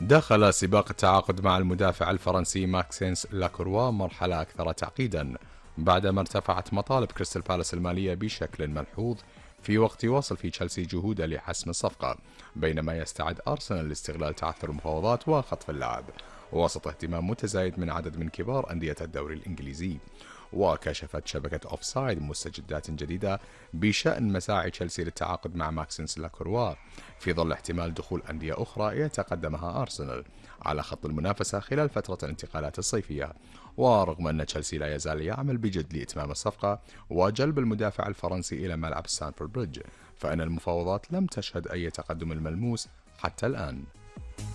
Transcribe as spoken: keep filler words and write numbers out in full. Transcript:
دخل سباق التعاقد مع المدافع الفرنسي ماكسينس لاكروا مرحلة أكثر تعقيدا بعدما ارتفعت مطالب كريستال بالاس المالية بشكل ملحوظ في وقت يواصل في تشيلسي جهوده لحسم الصفقة، بينما يستعد أرسنال لاستغلال تعثر المفاوضات وخطف اللاعب وسط اهتمام متزايد من عدد من كبار أندية الدوري الإنجليزي. وكشفت شبكة أوفسايد مستجدات جديدة بشأن مساعي تشيلسي للتعاقد مع ماكسينس لاكروا في ظل احتمال دخول أندية أخرى يتقدمها أرسنال على خط المنافسة خلال فترة الانتقالات الصيفية. ورغم أن تشيلسي لا يزال يعمل بجد لإتمام الصفقة وجلب المدافع الفرنسي إلى ملعب ستانفورد بريدج، فإن المفاوضات لم تشهد أي تقدم ملموس حتى الآن.